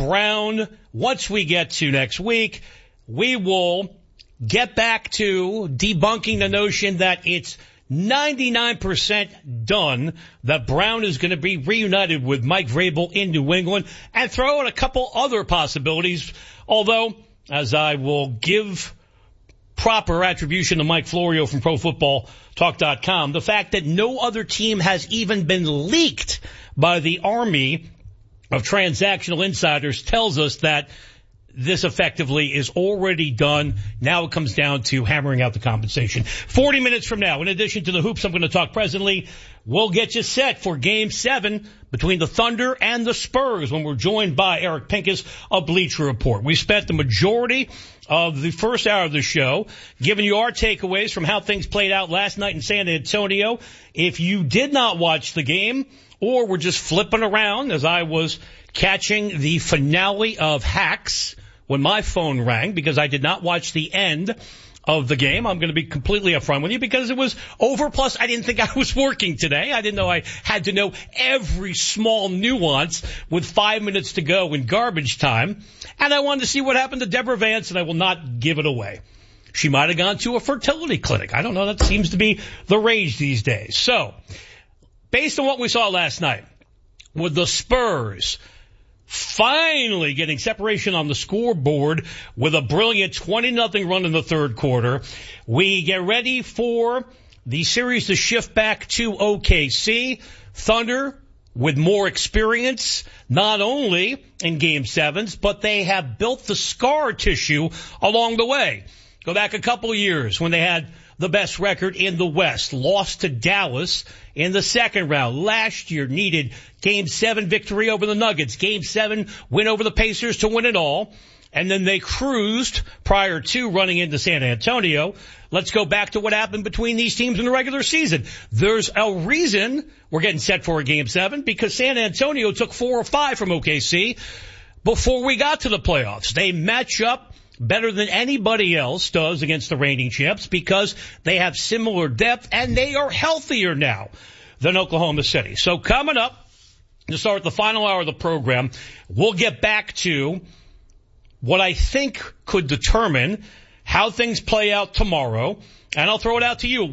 Brown. Once we get to next week, we will get back to debunking the notion that it's 99% done that Brown is going to be reunited with Mike Vrabel in New England, and throw out a couple other possibilities. Although, as I will give proper attribution to Mike Florio from ProFootballTalk.com, the fact that no other team has even been leaked by the army of transactional insiders tells us that this effectively is already done. Now it comes down to hammering out the compensation. 40 minutes from now, in addition to the hoops I'm going to talk presently, we'll get you set for Game 7 between the Thunder and the Spurs when we're joined by Eric Pincus of Bleacher Report. We spent the majority of the first hour of the show giving you our takeaways from how things played out last night in San Antonio. If you did not watch the game or were just flipping around as I was catching the finale of Hacks when my phone rang because I did not watch the end of the game, I'm going to be completely upfront with you because it was over. Plus, I didn't think I was working today. I didn't know I had to know every small nuance with 5 minutes to go in garbage time. And I wanted to see what happened to Deborah Vance, and I will not give it away. She might have gone to a fertility clinic. I don't know. That seems to be the rage these days. So, based on what we saw last night, with the Spurs finally getting separation on the scoreboard with a brilliant 20-0 run in the third quarter, we get ready for the series to shift back to OKC. Thunder with more experience, not only in Game 7s, but they have built the scar tissue along the way. Go back a couple of years when they had the best record in the West, lost to Dallas in the second round. Last year needed Game 7 victory over the Nuggets, Game 7 win over the Pacers to win it all, and then they cruised prior to running into San Antonio. Let's go back to what happened between these teams in the regular season. There's a reason we're getting set for a Game 7 because San Antonio took 4 or 5 from OKC before we got to the playoffs. They match up better than anybody else does against the reigning champs because they have similar depth and they are healthier now than Oklahoma City. So coming up to start the final hour of the program, we'll get back to what I think could determine how things play out tomorrow. And I'll throw it out to you.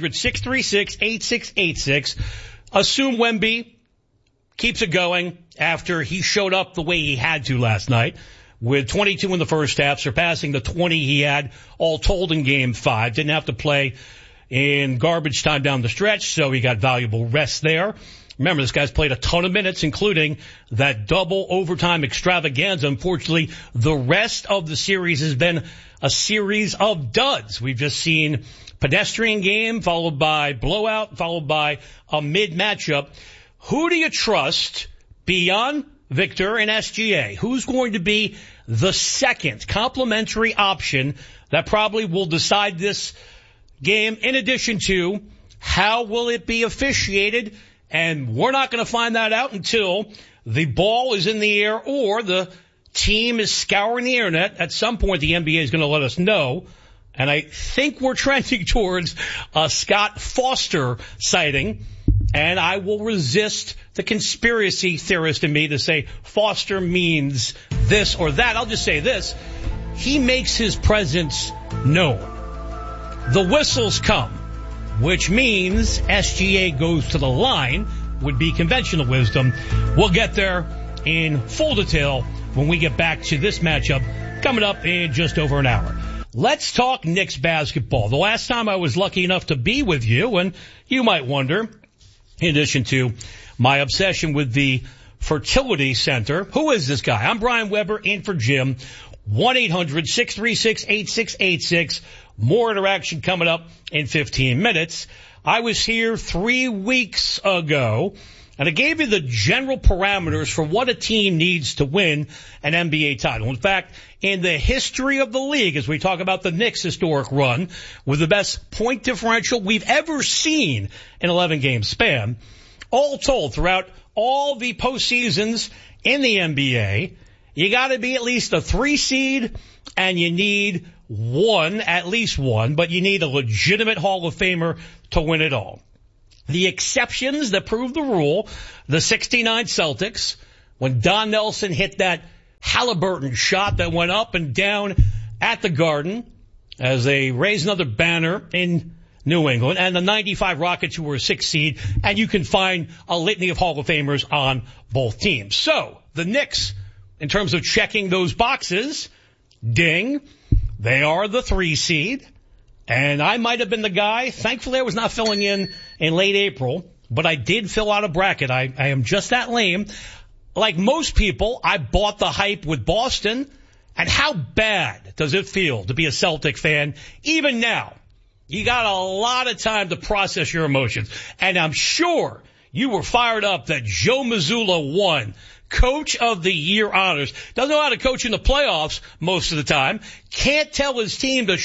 1-800-636-8686. Assume Wemby keeps it going after he showed up the way he had to last night, with 22 in the first half, surpassing the 20 he had all told in Game 5. Didn't have to play in garbage time down the stretch, so he got valuable rest there. Remember, this guy's played a ton of minutes, including that double overtime extravaganza. Unfortunately, the rest of the series has been a series of duds. We've just seen pedestrian game, followed by blowout, followed by a mid-matchup. Who do you trust beyond Victor and SGA? Who's going to be the second complementary option that probably will decide this game, in addition to how will it be officiated? And we're not going to find that out until the ball is in the air or the team is scouring the internet. At some point, the NBA is going to let us know. And I think we're trending towards a Scott Foster sighting. And I will resist the conspiracy theorist in me to say Foster means this or that. I'll just say this. He makes his presence known. The whistles come, which means SGA goes to the line, would be conventional wisdom. We'll get there in full detail when we get back to this matchup coming up in just over an hour. Let's talk Knicks basketball. The last time I was lucky enough to be with you, and you might wonder, in addition to my obsession with the fertility center, who is this guy? I'm Brian Weber in for Jim. 1-800-636-8686. More interaction coming up in 15 minutes. I was here 3 weeks ago, and I gave you the general parameters for what a team needs to win an NBA title. In fact, in the history of the league, as we talk about the Knicks' historic run, with the best point differential we've ever seen in 11-game span, all told, throughout all the postseasons in the NBA, you got to be at least a 3 seed, and you need at least one, but you need a legitimate Hall of Famer to win it all. The exceptions that prove the rule, the 69 Celtics, when Don Nelson hit that Halliburton shot that went up and down at the Garden as they raised another banner in New England, and the 95 Rockets, who were a 6th seed, and you can find a litany of Hall of Famers on both teams. So, the Knicks, in terms of checking those boxes, ding, they are the 3 seed, and I might have been the guy. Thankfully, I was not filling in late April, but I did fill out a bracket. I am just that lame. Like most people, I bought the hype with Boston, and how bad does it feel to be a Celtic fan, even now? You got a lot of time to process your emotions. And I'm sure you were fired up that Joe Mazzulla won Coach of the Year honors. Doesn't know how to coach in the playoffs most of the time. Can't tell his team to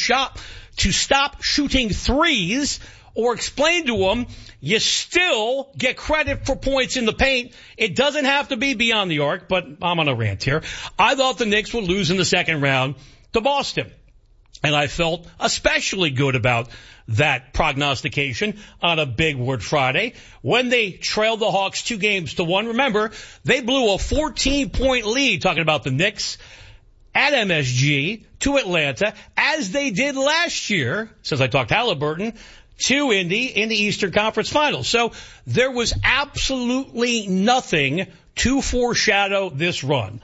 stop shooting threes, or explain to them you still get credit for points in the paint. It doesn't have to be beyond the arc, but I'm on a rant here. I thought the Knicks would lose in the second round to Boston. And I felt especially good about that prognostication on a Big Word Friday when they trailed the Hawks 2-1. Remember, they blew a 14-point lead, talking about the Knicks, at MSG to Atlanta, as they did last year, since I talked Halliburton, to Indy in the Eastern Conference Finals. So there was absolutely nothing to foreshadow this run.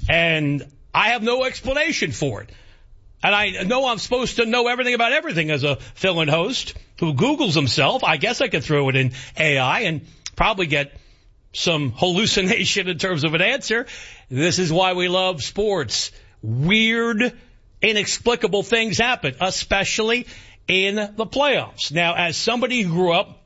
And I have no explanation for it. And I know I'm supposed to know everything about everything as a fill-in host who Googles himself. I guess I could throw it in AI and probably get some hallucination in terms of an answer. This is why we love sports. Weird, inexplicable things happen, especially in the playoffs. Now, as somebody who grew up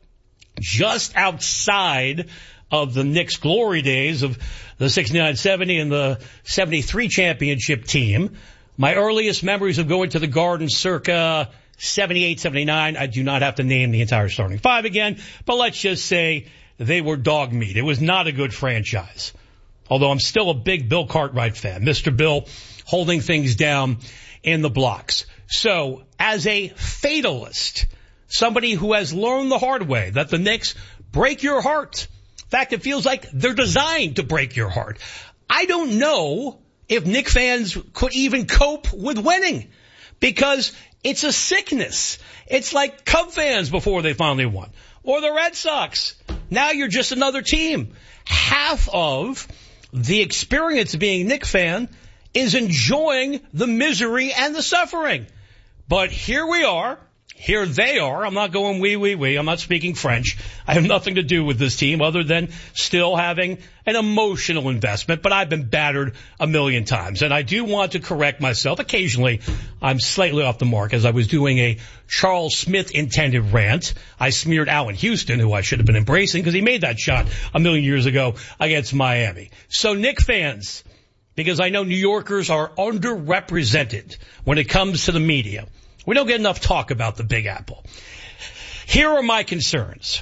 just outside of the Knicks' glory days of the 69-70 and the 73 championship team, my earliest memories of going to the Garden circa 78, 79, I do not have to name the entire starting 5 again, but let's just say they were dog meat. It was not a good franchise. Although I'm still a big Bill Cartwright fan. Mr. Bill holding things down in the blocks. So, as a fatalist, somebody who has learned the hard way that the Knicks break your heart. In fact, it feels like they're designed to break your heart. I don't know if Knicks fans could even cope with winning, because it's a sickness. It's like Cub fans before they finally won, or the Red Sox. Now you're just another team. Half of the experience of being a Knicks fan is enjoying the misery and the suffering. But here we are. Here they are. I'm not going we. I'm not speaking French. I have nothing to do with this team other than still having an emotional investment, but I've been battered a million times. And I do want to correct myself. Occasionally, I'm slightly off the mark. As I was doing a Charles Smith intended rant, I smeared Allen Houston, who I should have been embracing because he made that shot a million years ago against Miami. So Knicks fans, because I know New Yorkers are underrepresented when it comes to the media. We don't get enough talk about the Big Apple. Here are my concerns.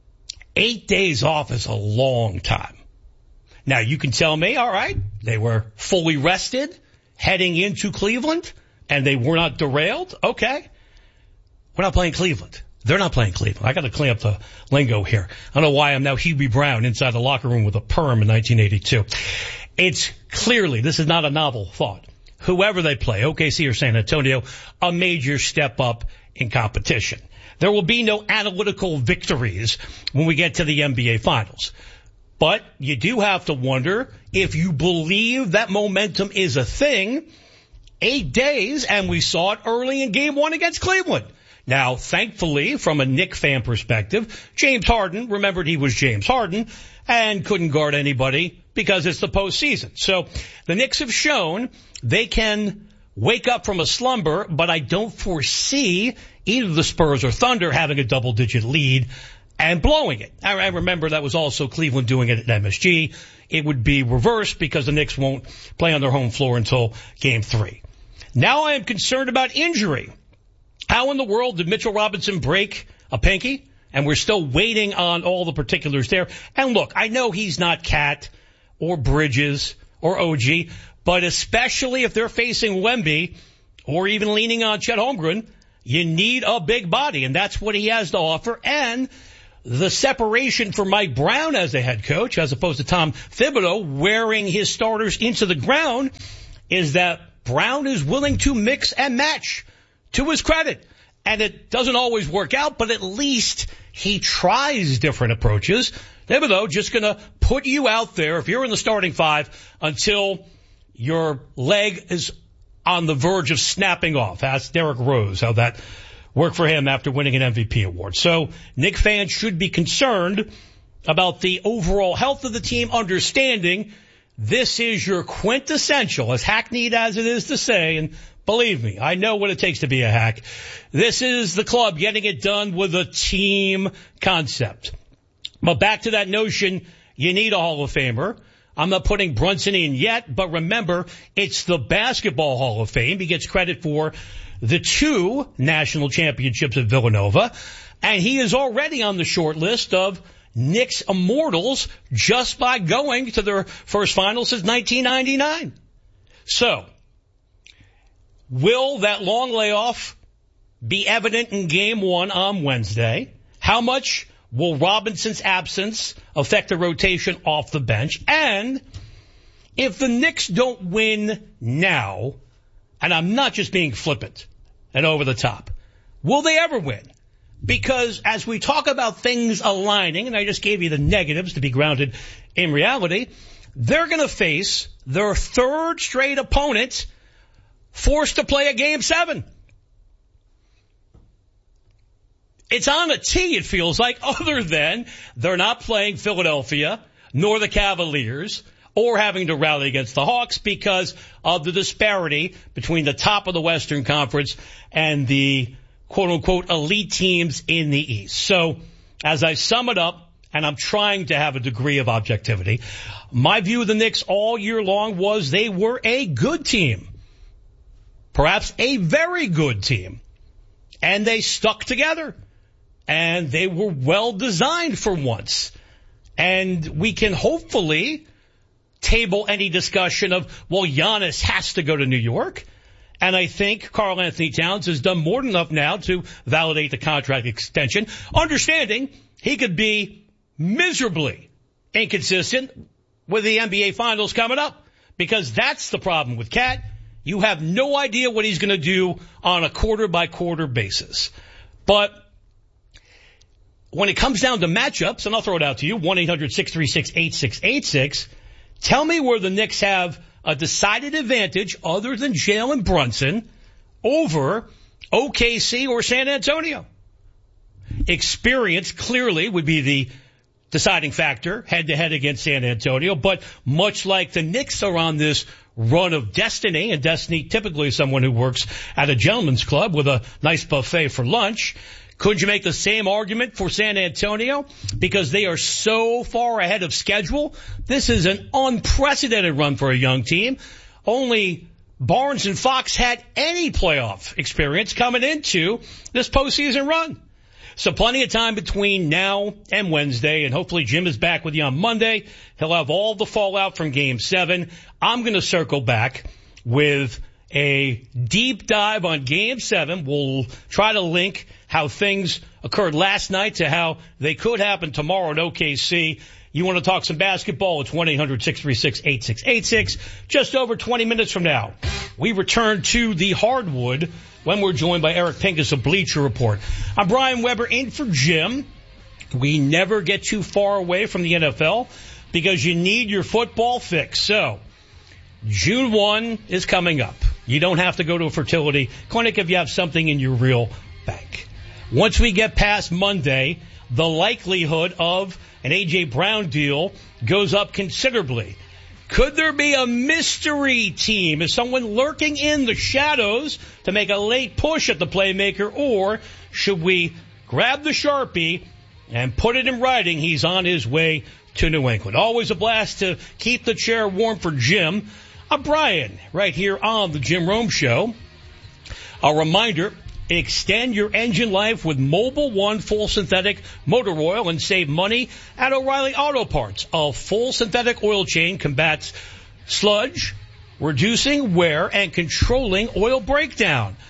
8 days off is a long time. Now, you can tell me, all right, they were fully rested heading into Cleveland, and they were not derailed. Okay. We're not playing Cleveland. They're not playing Cleveland. I got to clean up the lingo here. I don't know why I'm now Hubie Brown inside the locker room with a perm in 1982. It's clearly, this is not a novel thought. Whoever they play, OKC or San Antonio, a major step up in competition. There will be no analytical victories when we get to the NBA Finals. But you do have to wonder if you believe that momentum is a thing. 8 days, and we saw it early in Game 1 against Cleveland. Now, thankfully, from a Knicks fan perspective, James Harden remembered he was James Harden and couldn't guard anybody because it's the postseason. So the Knicks have shown they can wake up from a slumber, but I don't foresee either the Spurs or Thunder having a double-digit lead and blowing it. I remember that was also Cleveland doing it at MSG. It would be reversed because the Knicks won't play on their home floor until Game 3. Now I am concerned about injury. How in the world did Mitchell Robinson break a pinky? And we're still waiting on all the particulars there. And look, I know he's not Cat or Bridges or OG, but especially if they're facing Wemby or even leaning on Chet Holmgren, you need a big body, and that's what he has to offer. And the separation for Mike Brown as the head coach, as opposed to Tom Thibodeau wearing his starters into the ground, is that Brown is willing to mix and match, to his credit. And it doesn't always work out, but at least he tries different approaches. Thibodeau just going to put you out there, if you're in the starting five, until your leg is on the verge of snapping off. Ask Derrick Rose how that worked for him after winning an MVP award. So Knick fans should be concerned about the overall health of the team, understanding this is your quintessential, as hackneyed as it is to say, and believe me, I know what it takes to be a hack. This is the club getting it done with a team concept. But back to that notion, you need a Hall of Famer. I'm not putting Brunson in yet, but remember, it's the Basketball Hall of Fame. He gets credit for the 2 national championships at Villanova, and he is already on the short list of Knicks immortals just by going to their first final since 1999. So, will that long layoff be evident in Game 1 on Wednesday? How much will Robinson's absence affect the rotation off the bench? And if the Knicks don't win now, and I'm not just being flippant and over the top, will they ever win? Because as we talk about things aligning, and I just gave you the negatives to be grounded in reality, they're going to face their 3rd straight opponent forced to play a Game 7. It's on a tee, it feels like, other than they're not playing Philadelphia, nor the Cavaliers, or having to rally against the Hawks because of the disparity between the top of the Western Conference and the quote-unquote elite teams in the East. So, as I sum it up, and I'm trying to have a degree of objectivity, my view of the Knicks all year long was they were a good team. Perhaps a very good team. And they stuck together. And they were well designed for once. And we can hopefully table any discussion of, well, Giannis has to go to New York. And I think Karl Anthony Towns has done more than enough now to validate the contract extension, understanding he could be miserably inconsistent with the NBA Finals coming up. Because that's the problem with Cat. You have no idea what he's going to do on a quarter-by-quarter basis. But when it comes down to matchups, and I'll throw it out to you, 1-800-636-8686, tell me where the Knicks have a decided advantage other than Jalen Brunson over OKC or San Antonio. Experience clearly would be the deciding factor head-to-head against San Antonio, but much like the Knicks are on this run of destiny, and destiny typically is someone who works at a gentleman's club with a nice buffet for lunch, could you make the same argument for San Antonio? Because they are so far ahead of schedule. This is an unprecedented run for a young team. Only Barnes and Fox had any playoff experience coming into this postseason run. So plenty of time between now and Wednesday, and hopefully Jim is back with you on Monday. He'll have all the fallout from Game 7. I'm going to circle back with a deep dive on Game 7. We'll try to link how things occurred last night to how they could happen tomorrow at OKC. You want to talk some basketball? It's 1-800-636-8686. Just over 20 minutes from now, we return to the hardwood when we're joined by Eric Pincus of Bleacher Report. I'm Brian Weber in for Jim. We never get too far away from the NFL because you need your football fix. So, June 1 is coming up. You don't have to go to a fertility clinic if you have something in your real bank. Once we get past Monday, the likelihood of an A.J. Brown deal goes up considerably. Could there be a mystery team? Is someone lurking in the shadows to make a late push at the playmaker? Or should we grab the Sharpie and put it in writing? He's on his way to New England. Always a blast to keep the chair warm for Jim. I'm Brian, right here on the Jim Rome Show. A reminder, extend your engine life with Mobil 1 full synthetic motor oil and save money at O'Reilly Auto Parts. A full synthetic oil chain combats sludge, reducing wear, and controlling oil breakdown.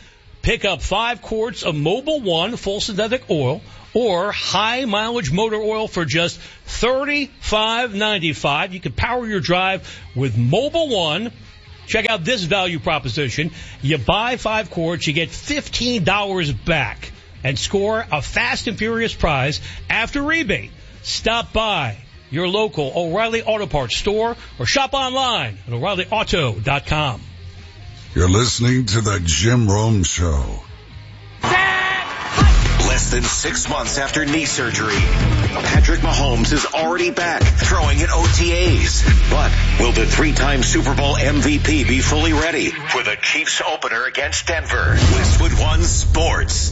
Pick up 5 quarts of Mobil 1 full synthetic oil or high mileage motor oil for just $35.95. You can power your drive with Mobil 1. Check out this value proposition. You buy 5 quarts, you get $15 back and score a fast and furious prize after rebate. Stop by your local O'Reilly Auto Parts store or shop online at O'ReillyAuto.com. You're listening to the Jim Rome Show. Less than 6 months after knee surgery, Patrick Mahomes is already back throwing at OTAs. But will the 3-time Super Bowl MVP be fully ready for the Chiefs opener against Denver? Westwood One Sports.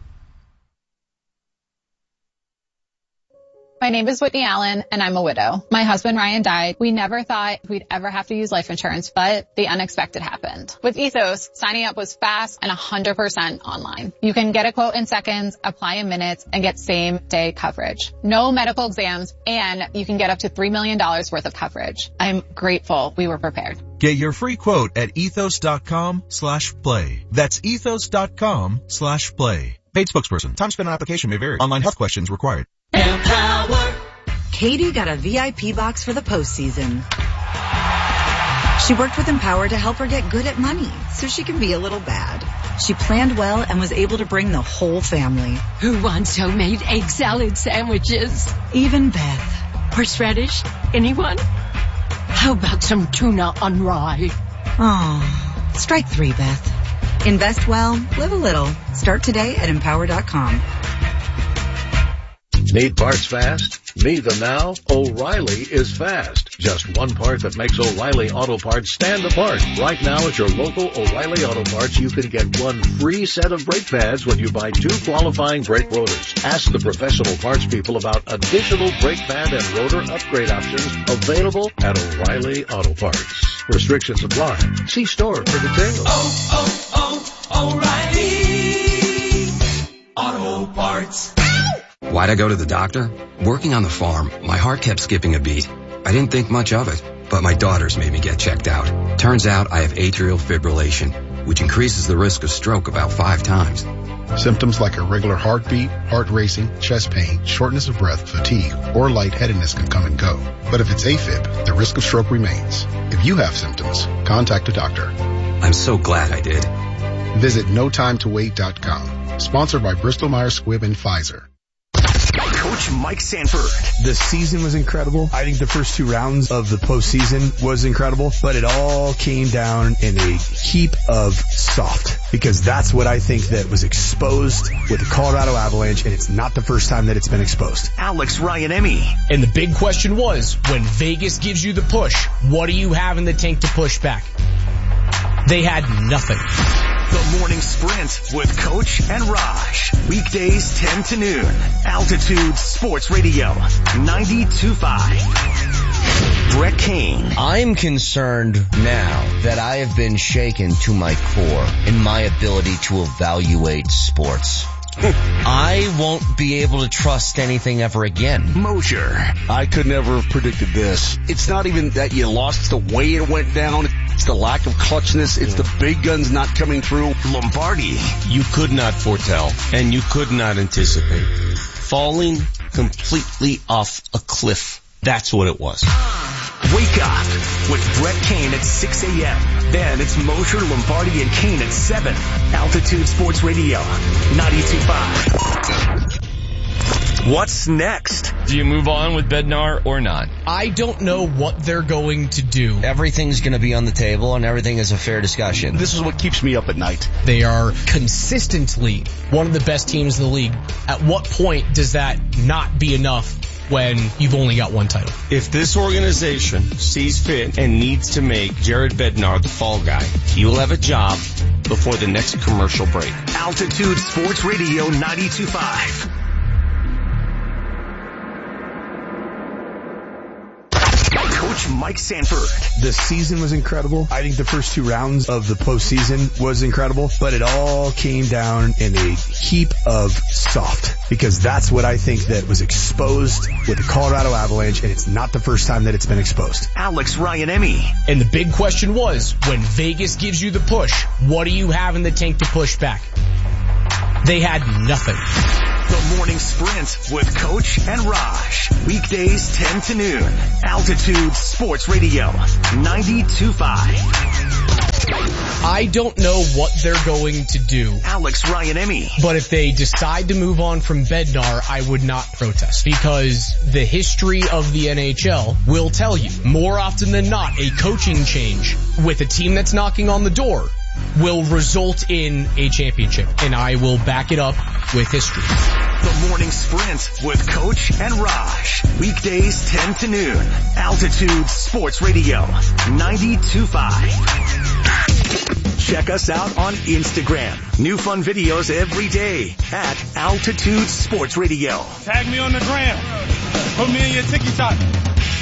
My name is Whitney Allen, and I'm a widow. My husband, Ryan, died. We never thought we'd ever have to use life insurance, but the unexpected happened. With Ethos, signing up was fast and 100% online. You can get a quote in seconds, apply in minutes, and get same-day coverage. No medical exams, and you can get up to $3 million worth of coverage. I'm grateful we were prepared. Get your free quote at ethos.com/play. That's ethos.com/play. Paid spokesperson. Time spent on application may vary. Online health questions required. Empower. Katie got a VIP box for the postseason. She worked with Empower to help her get good at money so she can be a little bad. She planned well and was able to bring the whole family. Who wants homemade egg salad sandwiches? Even Beth. Horseradish? Anyone? How about some tuna on rye? Oh, strike 3, Beth. Invest well, live a little. Start today at Empower.com. Need parts fast? Need them now? O'Reilly is fast. Just one part that makes O'Reilly Auto Parts stand apart. Right now at your local O'Reilly Auto Parts, you can get 1 free set of brake pads when you buy 2 qualifying brake rotors. Ask the professional parts people about additional brake pad and rotor upgrade options available at O'Reilly Auto Parts. Restrictions apply. See store for details. O'Reilly Auto Parts. Why'd I go to the doctor? Working on the farm, my heart kept skipping a beat. I didn't think much of it, but my daughters made me get checked out. Turns out I have atrial fibrillation, which increases the risk of stroke about 5 times. Symptoms like irregular heartbeat, heart racing, chest pain, shortness of breath, fatigue, or lightheadedness can come and go. But if it's AFib, the risk of stroke remains. If you have symptoms, contact a doctor. I'm so glad I did. Visit NoTimeToWait.com. Sponsored by Bristol Myers Squibb and Pfizer. Coach Mike Sanford. The season was incredible. I think the first 2 rounds of the postseason was incredible, but it all came down in a heap of soft, because that's what I think that was exposed with the Colorado Avalanche, and it's not the first time that it's been exposed. Alex Ryan-Emmy. And the big question was, when Vegas gives you the push, what do you have in the tank to push back? They had nothing. The Morning Sprint with Coach and Raj. Weekdays 10 to noon. Altitude Sports Radio 92.5. Brett Kane. I'm concerned now that I have been shaken to my core in my ability to evaluate sports. I won't be able to trust anything ever again. Mosier. I could never have predicted this. It's not even that you lost, it's the way it went down. It's the lack of clutchness. It's the big guns not coming through. Lombardi. You could not foretell, and you could not anticipate. Falling completely off a cliff. That's what it was. Wake up with Brett Kane at 6 a.m. Then it's Mosher, Lombardi, and Kane at 7. Altitude Sports Radio 92.5. What's next? Do you move on with Bednar or not? I don't know what they're going to do. Everything's going to be on the table and everything is a fair discussion. This is what keeps me up at night. They are consistently one of the best teams in the league. At what point does that not be enough when you've only got one title? If this organization sees fit and needs to make Jared Bednar the fall guy, he will have a job before the next commercial break. Altitude Sports Radio 92.5. Coach Mike Sanford. The season was incredible. I think the first 2 rounds of the postseason was incredible, but it all came down in a heap of soft, because that's what I think that was exposed with the Colorado Avalanche, and it's not the first time that it's been exposed. Alex Ryan-Emmy. And the big question was, when Vegas gives you the push, what do you have in the tank to push back? They had nothing. The Morning Sprint with Coach and Raj. Weekdays 10 to noon. Altitude Sports Radio 92.5. I don't know what they're going to do. Alex Ryan-Emmy. But if they decide to move on from Bednar, I would not protest, because the history of the NHL will tell you, more often than not, a coaching change with a team that's knocking on the door will result in a championship, and I will back it up with history. The Morning Sprint with Coach and Raj. Weekdays 10 to noon. Altitude Sports Radio 92.5. Check us out on Instagram. New fun videos every day at Altitude Sports Radio. Tag me on the gram. Put me in your TikTok.